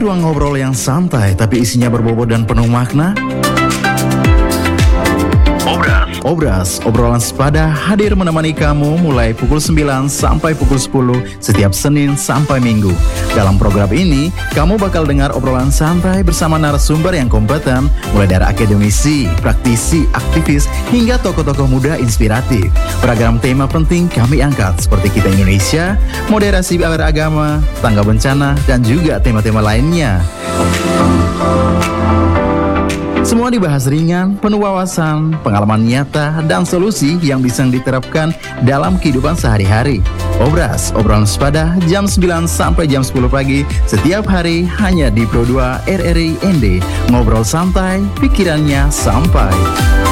ruang ngobrol yang santai tapi isinya berbobot dan penuh makna? Obras, obrolan sepada hadir menemani kamu mulai pukul 9 sampai pukul 10 setiap Senin sampai Minggu. Dalam program ini, kamu bakal dengar obrolan santai bersama narasumber yang kompeten, mulai dari akademisi, praktisi, aktivis, hingga tokoh-tokoh muda inspiratif. Beragam tema penting kami angkat seperti kita Indonesia, moderasi beragama, tangga bencana, dan juga tema-tema lainnya. Semua dibahas ringan, penuh wawasan, pengalaman nyata, dan solusi yang bisa diterapkan dalam kehidupan sehari-hari. Obras, obrolan sepada jam 9 sampai jam 10 pagi setiap hari hanya di Pro 2 RRI ND. Ngobrol santai, pikirannya sampai.